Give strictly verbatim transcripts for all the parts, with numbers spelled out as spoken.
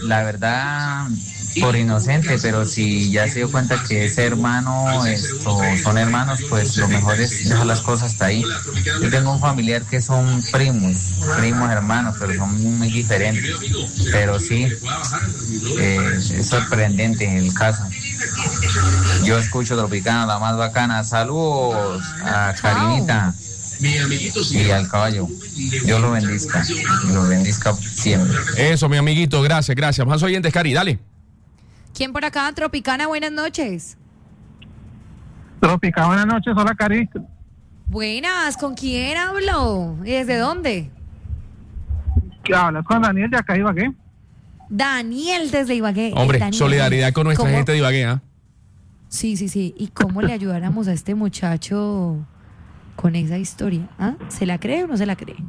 La verdad, por inocente, pero si ya se dio cuenta que es hermano, esto, son hermanos, pues lo mejor es dejar las cosas hasta ahí. Yo tengo un familiar que son primos, primos hermanos, pero son muy diferentes. Pero sí, eh, es sorprendente el caso. Yo escucho Tropicana, la más bacana. Saludos a Karinita y al caballo. Dios lo bendizca, lo bendizca siempre. Eso, mi amiguito, gracias, gracias. Más oyentes, Cari, dale. ¿Quién por acá? Tropicana, buenas noches. Tropicana, buenas noches, hola, Cari. Buenas, ¿con quién hablo? ¿Y desde dónde? ¿Qué hablas con Daniel de acá, Ibagué? Daniel desde Ibagué. Hombre, Daniel, solidaridad con nuestra ¿cómo? gente de Ibagué, ¿ah? Sí, sí, sí. ¿Y cómo le ayudáramos a este muchacho con esa historia? ¿Ah? ¿Se la cree o no se la cree?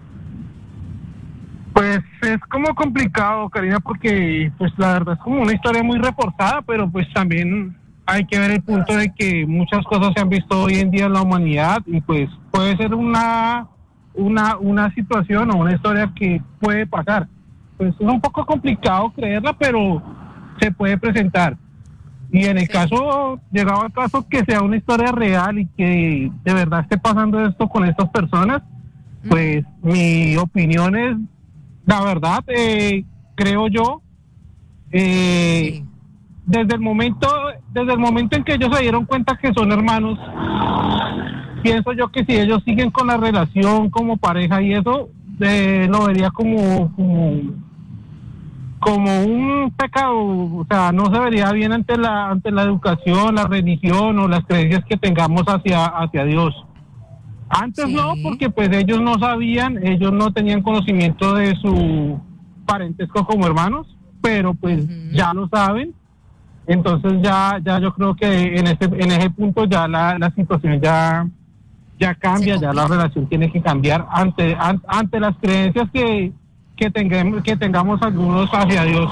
Pues es como complicado, Karina, porque pues la verdad es como una historia muy reforzada, pero pues también hay que ver el punto de que muchas cosas se han visto hoy en día en la humanidad y pues puede ser una una una situación o una historia que puede pasar. Pues es un poco complicado creerla, pero se puede presentar. Y en el sí. caso, llegado al caso que sea una historia real y que de verdad esté pasando esto con estas personas, mm. pues mi opinión es, la verdad, eh, creo yo, eh, sí. desde el momento, desde el momento en que ellos se dieron cuenta que son hermanos, pienso yo que si ellos siguen con la relación como pareja y eso, eh, lo vería como, como como un pecado, o sea, no se vería bien ante la ante la educación, la religión o las creencias que tengamos hacia hacia Dios. Antes sí. no, porque pues ellos no sabían, ellos no tenían conocimiento de su parentesco como hermanos, pero pues uh-huh. ya lo saben. Entonces ya ya yo creo que en ese en ese punto ya la, la situación ya ya cambia, ya la relación tiene que cambiar ante an, ante las creencias que que tengamos que tengamos algunos hacia Dios.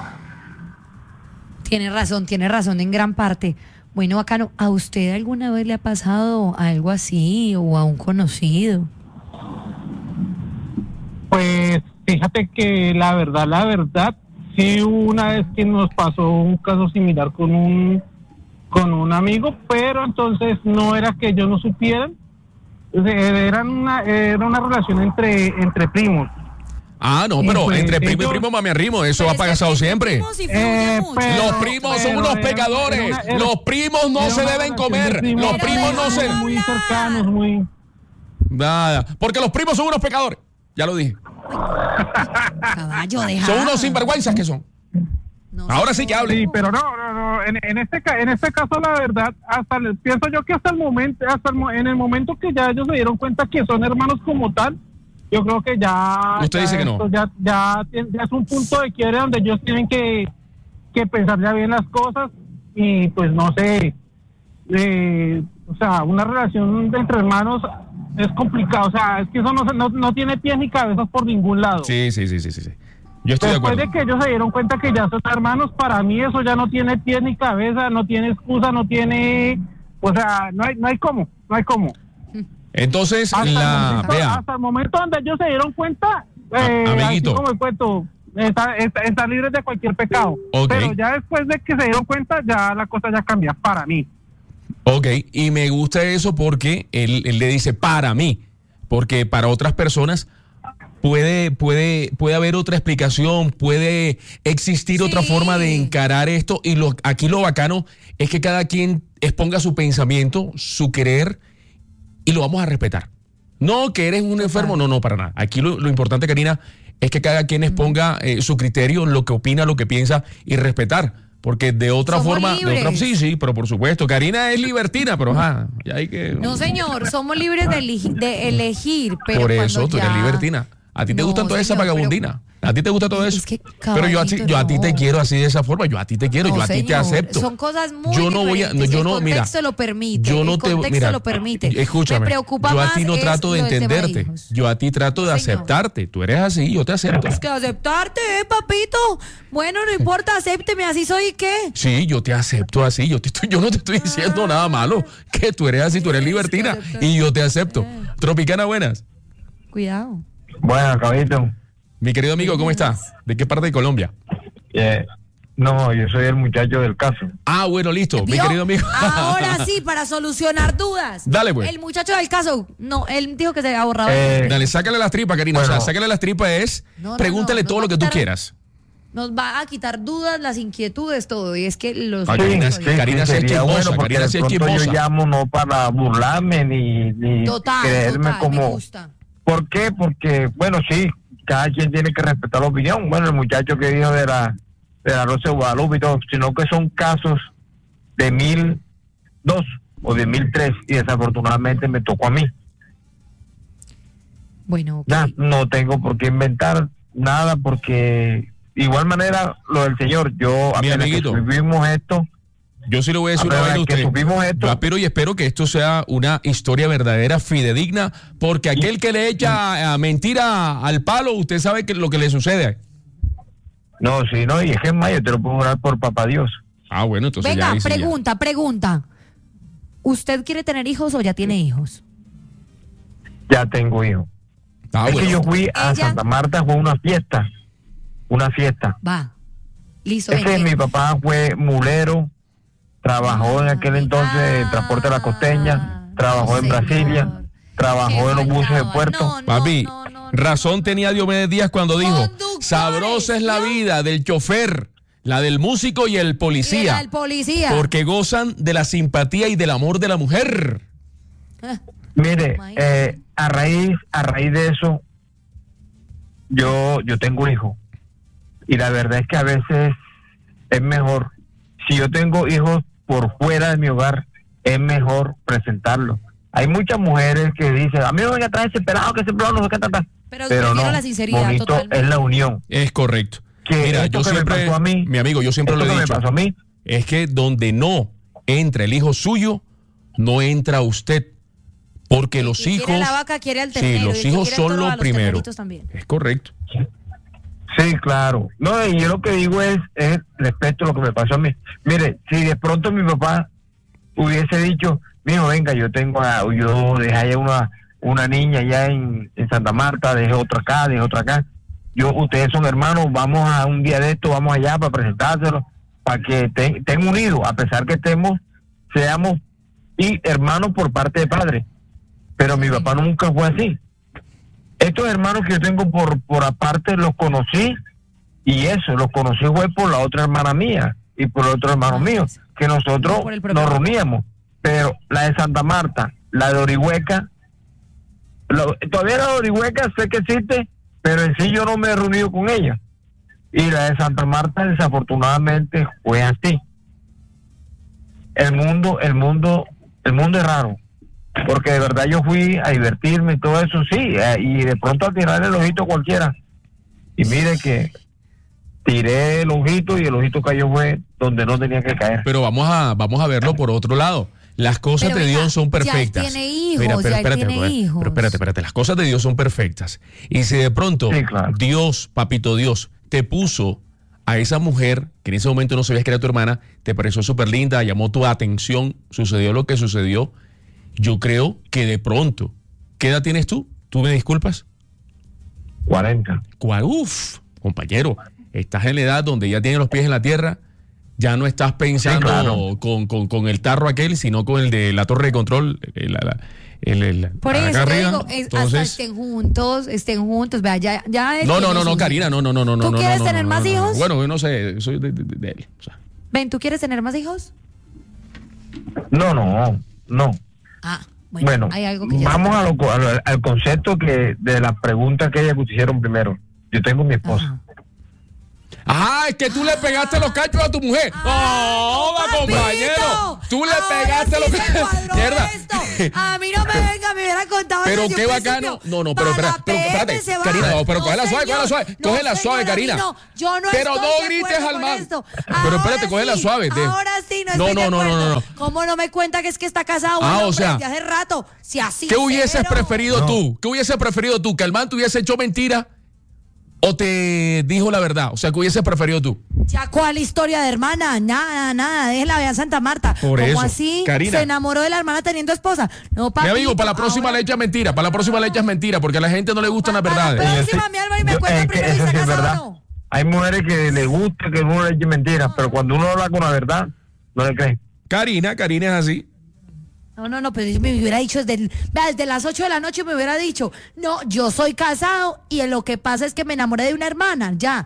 Tiene razón, tiene razón en gran parte. Bueno, bacano, ¿a usted alguna vez le ha pasado algo así o a un conocido? Pues fíjate que la verdad, la verdad, sí hubo una vez que nos pasó un caso similar con un con un amigo, pero entonces no era que ellos no supieran, era una era una relación entre entre primos. Ah, no, pero pues, entre primo ellos, y primo, mami arrimo, eso ha pasado siempre. Eh, pero, los primos pero, son unos era, pecadores. Era, era, los primos no se deben comer. Primos, los primos no se... Muy cercanos, muy... Nada, porque los primos son unos pecadores. Ya lo dije. Caballo, deja. Son unos sinvergüenzas que son. No, Ahora sí que hable. Sí, pero no, no, no. En, en este en este caso, la verdad, hasta el, pienso yo que hasta el momento, hasta el, en el momento que ya ellos se dieron cuenta que son hermanos como tal, yo creo que ya... Usted ya dice que no. Ya, ya, ya es un punto de quiebre donde ellos tienen que, que pensar ya bien las cosas y pues no sé, eh, o sea, una relación entre hermanos es complicado, o sea, es que eso no, no, no tiene pies ni cabezas por ningún lado. Sí, sí, sí, sí, sí. Yo estoy Después de acuerdo. de que ellos se dieron cuenta que ya son hermanos, para mí eso ya no tiene pies ni cabeza, no tiene excusa, no tiene... O sea, no hay, no hay cómo, no hay cómo. Entonces, hasta la, el momento, vea. hasta el momento donde ellos se dieron cuenta, eh, amiguito, así como el cuento, está, está, está libres de cualquier pecado. Okay. Pero ya después de que se dieron cuenta, ya la cosa ya cambia para mí. Ok, y me gusta eso porque él, él le dice para mí, porque para otras personas puede, puede, puede haber otra explicación, puede existir sí. otra forma de encarar esto, y lo, aquí lo bacano es que cada quien exponga su pensamiento, su querer, y lo vamos a respetar. No que eres un enfermo, no, no, para nada. Aquí lo, lo importante, Karina, es que cada quien exponga eh, su criterio, lo que opina, lo que piensa, y respetar. Porque de otra somos forma, libres. de otra, sí, sí, pero por supuesto, Karina es libertina, pero ajá, ya hay que... No, señor, somos libres de, elegir, de elegir, pero por eso, tú ya... eres libertina. A ti te no, gustan toda señor, esa vagabundina. Pero... A ti te gusta todo eso. Es que, pero yo a ti, yo a ti te quiero así de esa forma. Yo a ti te quiero, no, yo a señor, ti te acepto. Son cosas muy yo no voy a, no, yo no, el mira, contexto lo permite. Yo no el te, contexto mira, lo permite. Escúchame. Me preocupa yo a ti no más trato de entenderte. De yo a ti trato de señor. aceptarte. Tú eres así, yo te acepto. Es que aceptarte, eh, papito. Bueno, no importa, acépteme, así soy y qué. Sí, yo te acepto así. Yo, te estoy, yo no te estoy diciendo ah. nada malo. Que tú eres así, tú eres libertina y yo te acepto. Eh. Tropicana, buenas. Cuidado. Buenas, caballito. Mi querido amigo, ¿cómo estás? ¿De qué parte de Colombia? Eh, no, yo soy el muchacho del caso. Ah, bueno, listo, mi ¿Vio? querido amigo. Ahora sí, para solucionar dudas. Dale, pues. El muchacho del caso, no, él dijo que se había borrado. Eh, Dale, sácale las tripas, Karina. Bueno. O sea, sácale las tripas es, No, no, pregúntale no, todo no lo que va a tú quitar- quieras. Nos va a quitar dudas, las inquietudes, todo. Y es que los... Ay, Karina, Sí, sí, Karina sí es sería chismosa, bueno, porque Karina de sí es pronto chismosa. yo llamo no para burlarme ni, ni Total, creerme total, me como... gusta. ¿Por qué? Porque, bueno, sí, cada quien tiene que respetar la opinión. Bueno, el muchacho que dijo de la de la Rosa de Guadalupe y todo, sino que son casos de mil dos o de mil tres y desafortunadamente me tocó a mí. Bueno, ok. Ya, no tengo por qué inventar nada porque, de igual manera, lo del señor, yo Mi apenas que amiguito. vivimos esto, Yo sí le voy a decir una apenas vaina a que usted. supimos esto, Yo aspiro y espero que esto sea una historia verdadera, fidedigna, porque aquel que le echa a mentira al palo, usted sabe que lo que le sucede. no, sí, no, y es que es más, yo te lo puedo jurar por papá Dios. Ah, bueno, entonces Venga, ya ahí sí ya. pregunta, pregunta. ¿Usted quiere tener hijos o ya tiene hijos? Ya tengo hijo. Ah, es bueno. que yo fui a Ella- Santa Marta, fue una fiesta, una fiesta. Va. Listo. Es que ven, mi ven. papá fue mulero, trabajó en aquel entonces en Transporte de la Costeña, trabajó en señor. Brasilia, trabajó en los buses de faltaba? puerto. No, no, Papi, no, no, no. razón tenía Diomedes Díaz cuando dijo, Conductores, sabrosa es la ¿no? vida del chofer, la del músico y el Y era policía, el policía. porque gozan de la simpatía y del amor de la mujer. Ah, Mire, Imagínate. eh, a raíz, a raíz de eso, yo, yo tengo un hijo. Y la verdad es que a veces es mejor, si yo tengo hijos por fuera de mi hogar, es mejor presentarlos. Hay muchas mujeres que dicen, a mí no me venga a traer ese pelado, que ese pelado no sé qué tal. Pero, Pero prefiero no, la sinceridad bonito totalmente. es la unión. Es correcto. Que Mira, esto yo que me siempre, pasó a mí, mi amigo, yo siempre Esto lo he que dicho, me pasó a mí, es que donde no entra el hijo suyo, no entra usted. Porque los Y hijos, quiere la vaca, quiere al sí, ternero, y los el que hijos quiere el son toro, a lo los primero. terneritos también. Es correcto. sí, claro. No, y yo lo que digo es, es respecto a lo que me pasó a mí. Mire, si de pronto mi papá hubiese dicho, mijo, venga, yo tengo, a, yo dejé allá una, una niña allá en, en Santa Marta, dejé otra acá, dejé otra acá. Yo, ustedes son hermanos, vamos a un día de esto, vamos allá para presentárselo, para que te- estén unidos, a pesar que estemos, seamos y hermanos por parte de padre. Pero mi papá nunca fue así. Estos hermanos que yo tengo por, por aparte los conocí, y eso, los conocí fue por la otra hermana mía y por el otro hermano Ah, mío, sí. que nosotros No por el propio nos papá. reuníamos. Pero la de Santa Marta, la de Orihueca, lo- todavía la de Orihueca sé que existe, pero en sí yo no me he reunido con ella. Y la de Santa Marta desafortunadamente fue así. El mundo, el mundo, el mundo es raro. Porque de verdad yo fui a divertirme y todo eso, sí, eh, y de pronto a tirar el ojito a cualquiera. Y mire que tiré el ojito y el ojito cayó fue donde no tenía que caer. Pero vamos a, vamos a verlo por otro lado. Las cosas Pero de venga, Dios son ya él perfectas. tiene hijos, Mira, pero ya él espérate, tiene pero- hijos. pero espérate, espérate. Las cosas de Dios son perfectas. Y si de pronto Sí, claro. Dios, papito Dios, te puso a esa mujer que en ese momento no sabías que era tu hermana, te pareció súper linda, llamó tu atención, sucedió lo que sucedió, yo creo que de pronto, ¿qué edad tienes tú? ¿Tú me disculpas? cuarenta. ¿Cuál? Uf, compañero, estás en la edad donde ya tienes los pies en la tierra, ya no estás pensando Sí, claro. con, con- con el tarro aquel, sino con el de la torre de control, el, la- la- el- el- Por acá eso te arriba. digo, es- hasta Entonces, estén juntos, estén juntos. Vea, ya, ya él no, no, tiene no, no, sus Karina, hijos. no, no, no, no. ¿Tú no, quieres no, tener no, más no, no. hijos? Bueno, yo no sé, soy de, de- de- de él. O sea, Ven, ¿tú quieres tener más hijos? No, no, no. Ah, bueno, Bueno, hay algo que ya vamos a lo, co- al, al concepto que de la pregunta que ella que te hicieron primero. Yo tengo mi esposa. Ajá. Ah, es que tú le pegaste los cachos a tu mujer. ¡Oh, va, Papito, compañero! Tú le ahora pegaste sí los se cachos. cuadró Mierda. esto. A mí no me venga, me hubiera contado Pero desde qué un bacano. principio. No, no, pero espera, Para pero espérate, Pepe se va. Karina, no, pero cógela suave, señor. cógela suave, No, cógela suave, señor, a mí Karina. no. Yo no Pero estoy no de grites acuerdo al con man. esto. Pero espérate, Ahora cógela sí, suave, de- Ahora sí, no No, estoy de no, no, no, acuerdo. no, no. ¿Cómo no me cuenta que es que está casado? Ah, un o hombre sea, desde hace rato. Si así ¿Qué hubieses cero. preferido No. tú? ¿Qué hubieses preferido tú? ¿Que el man te hubiese hecho mentira o te dijo la verdad? O sea, ¿qué hubieses preferido tú? Ya, ¿cuál historia de hermana? Nada, nada, déjela ver a Santa Marta. Por ¿Cómo eso, así? Karina. Se enamoró de la hermana teniendo esposa. No, papi. Mi amigo, para la próxima le echas mentira, para la próxima le echas mentira, porque a la gente no le gustan las Para verdades. la Y yo próxima, sí- mi Álvaro, y me yo- cuenta es que primero si eso está sí es casado verdad. o no. hay mujeres que le gusta que uno le eche mentiras, pero cuando uno habla con la verdad, no le creen. Karina, Karina es así. No, no, no, pero me hubiera dicho desde, el- vea, desde las ocho de la noche me hubiera dicho, no, yo soy casado y lo que pasa es que me enamoré de una hermana, ya.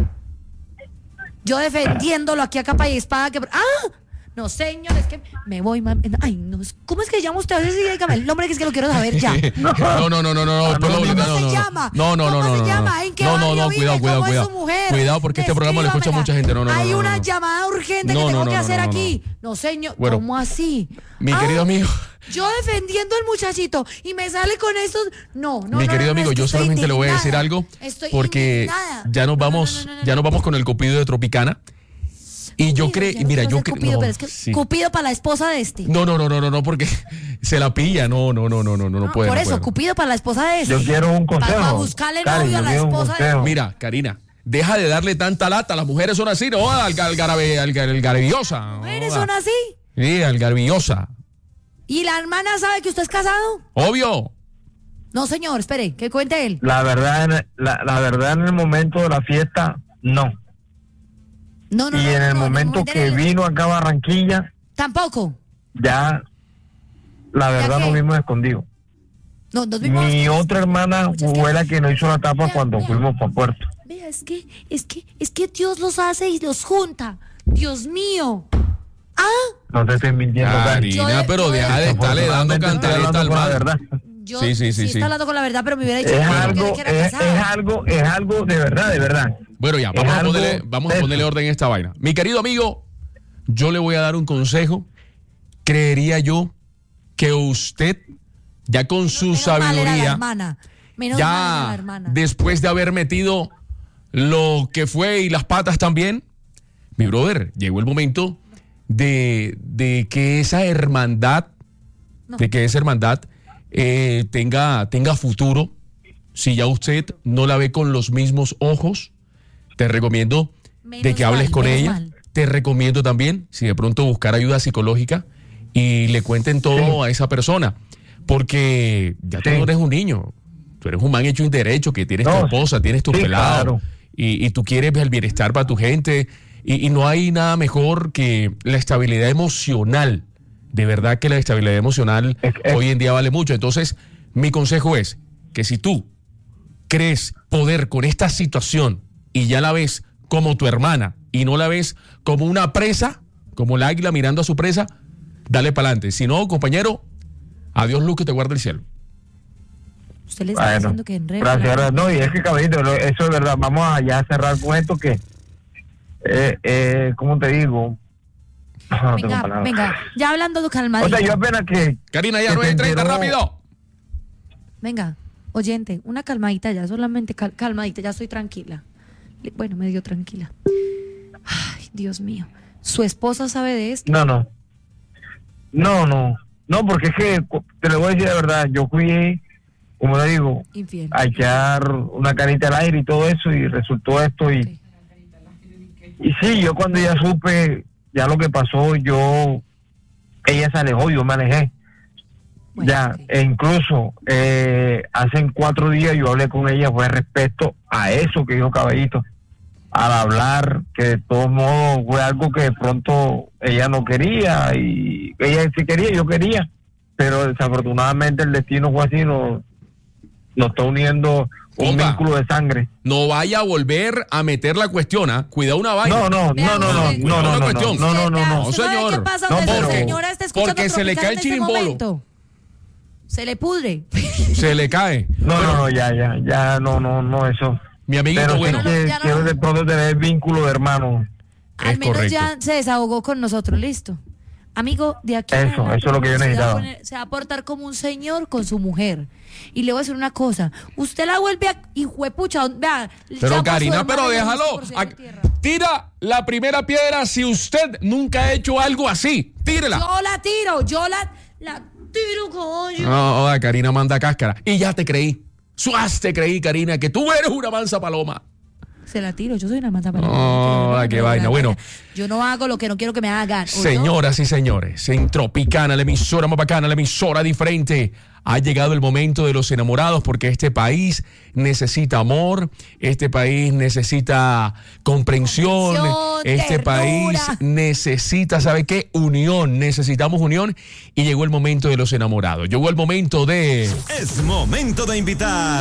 Yo defendiéndolo aquí a capa y espada que... ¡Ah! No, señor, es que me voy, mami. Ay, no, ¿cómo es que llama usted? A ver, sí, dígame el nombre que es que lo quiero saber ya. No, no, no, no, no, no, ¿Cómo no, se no, no, no, llama? no, no, no, ¿Cómo no, se no, llama? ¿En qué no, no, barrio no, vive? cuidado, cuidado, ¿Cómo es cuidado, su mujer? cuidado, porque este programa lo escucha Descríbamela. mucha gente, no, no, no, Hay no, una no, no. llamada urgente No, que tengo no, no, que no, hacer no, no, aquí. No, señor, Bueno, ¿cómo así? mi Ah, querido amigo. Yo defendiendo al muchachito y me sale con estos... No, no, Mi no, querido no, no, amigo, es que yo estoy solamente le voy a decir indignada. algo Estoy porque indignada. ya nos No, no, vamos, no, no, no, ya nos no. vamos con el Cupido de Tropicana. Y yo Cupido, creo, ya no mira, quiero yo ser creo, Cupido, no, pero es que sí. Cupido para la esposa de este. No, no, no, no, no, no, porque se la pilla, no, no, no, no, no, no, no Ah, puede. por no eso, puede. Cupido para la esposa de este. Yo quiero un consejo. Para buscarle Cari, novio a yo la quiero un esposa de- consejo. Mira, Karina, deja de darle tanta lata, las mujeres son así, no, al, al, garabe- al, al garabiosa. ¿Mujeres no, son así? Sí, al garbiosa. ¿Y la hermana sabe que usted es casado? Obvio. No, señor, espere, que cuente él. La verdad, en el- la, la verdad en el momento de la fiesta, no. No, no, Y no, en no, el no, momento no, que no, vino acá a Barranquilla, Tampoco. ya la verdad qué? nos vimos escondidos. No, nos vimos. Mi otra hermana Muchas fue la que nos hizo la tapa Vea, cuando vea. fuimos para Puerto. Vea, es que, es que, es que Dios los hace y los junta. Dios mío. Ah, No te estoy mintiendo, Cari. Yo Karina, de- pero yo de- deja de estarle dando Afortunadamente estoy cantareta hablando al con la mal. verdad. yo Sí, sí, sí, sí. está hablando con la verdad, pero me hubiera dicho Es que, algo, que era es, casado. es algo, es algo de verdad, de verdad. Bueno, ya, Es vamos a algo ponerle, vamos a de ponerle eso. orden a esta vaina. Mi querido amigo, yo le voy a dar un consejo. Creería yo que usted, ya con su Menos mal era la sabiduría, hermana. Menos mal era la ya hermana. después de haber metido lo que fue y las patas también, mi brother, llegó el momento de, de que esa hermandad, No. de que esa hermandad eh, tenga, tenga futuro. Si ya usted no la ve con los mismos ojos, te recomiendo de Menos que hables mal, con menos ella. mal. Te recomiendo también, si de pronto buscar ayuda psicológica y le cuenten todo a esa persona. Porque ya tú Sí. no eres un niño. Tú eres un man hecho y derecho, que tienes tu No, esposa, tienes tu sí, pelado. claro. Y, y tú quieres el bienestar para tu gente. Y, y no hay nada mejor que la estabilidad emocional. De verdad que la estabilidad emocional Es- es- hoy en día vale mucho. Entonces, mi consejo es que si tú crees poder con esta situación y ya la ves como tu hermana y no la ves como una presa, como la águila mirando a su presa, dale para adelante. Si no, compañero, adiós luz que te guarde el cielo. Usted le está Bueno, diciendo que en re- gracias, gracias. No, y es que, caballito, lo- eso es verdad. Vamos a ya cerrar con esto que, eh, eh, ¿cómo te digo? No tengo Venga, palabras. venga, ya hablando de O calmadito. sea, yo apenas que... Karina, ya que nueve se treinta, enteró- rápido. Venga, oyente, una calmadita ya, solamente cal- calmadita, ya estoy tranquila. Le- Bueno, medio tranquila. Ay, Dios mío. ¿Su esposa sabe de esto? No, no. No, no. No, porque es que, cu- te lo voy a decir de verdad, yo fui, como le digo, Infiel. a echar una carita al aire y todo eso, y resultó esto, y, Ok. y sí, yo cuando ya supe ya lo que pasó, yo, ella se alejó, yo me alejé. Bueno, ya, ok. e incluso eh, hace cuatro días yo hablé con ella, fue respecto a eso que dijo Caballito, al hablar que de todos modos fue algo que de pronto ella no quería, y ella sí quería, yo quería, pero desafortunadamente el destino fue así, nos, nos está uniendo un Compa. vínculo de sangre. No vaya a volver a meter la cuestión, ¿ah? Cuidado una vaina. No, no, Vea, no, no, no, usted- no, no, Una no, no, cuestión. no, no, no, Vea, no. ¿usted sabe señor. ¿Qué pasa No, donde pero- su señora está escuchando porque se le Tropicana cae el en este chirimbolo. momento? Se le pudre. Se le cae. No, no, no, ya, ya, ya, no, no, no, eso. Mi amiguito, Pero bueno. sí que Ya no- quiero de pronto tener vínculo de hermano. Al Es menos correcto. ya se desahogó con nosotros, listo. Amigo, de aquí en Eso, adelante, eso es lo que yo se va a necesitaba. poner- se va a portar como un señor con su mujer. Y le voy a decir una cosa. Usted la vuelve a... Hijuepucha, vea. Pero llama a su Karina, hermana pero y le dice déjalo. por cielo y Ac- tierra. Tira la primera piedra si usted nunca ha hecho algo así. Tírela. Yo la tiro, yo la, la tiro, coño. No, no, Karina manda cáscara. Y ya te creí. Suaz te creí, Karina, que tú eres una mansa paloma. se la tiro. Yo soy una mata para No, qué vaina. Bueno. Yo no hago lo que no quiero que me hagan. Señoras y señores, en Tropicana, la emisora más bacana, la emisora diferente, ha llegado el momento de los enamorados porque este país necesita amor, este país necesita comprensión, Comprensión, este ternura. país necesita, ¿sabe qué? Unión, necesitamos unión y llegó el momento de los enamorados. Llegó el momento de... Es momento de invitar